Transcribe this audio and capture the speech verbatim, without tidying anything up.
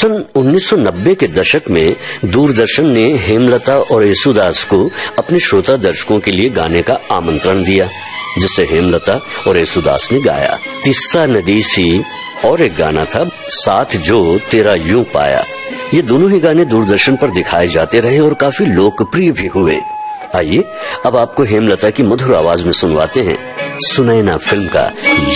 सन उन्नीस सौ नब्बे के दशक में दूरदर्शन ने हेमलता और येसुदास को अपने श्रोता दर्शकों के लिए गाने का आमंत्रण दिया, जिसे हेमलता और येसुदास ने गाया। तिस्सा नदी सी और एक गाना था साथ जो तेरा यूं पाया। ये दोनों ही गाने दूरदर्शन पर दिखाए जाते रहे और काफी लोकप्रिय भी हुए। आइए अब आपको हेमलता की मधुर आवाज में सुनवाते हैं सुनैना फिल्म का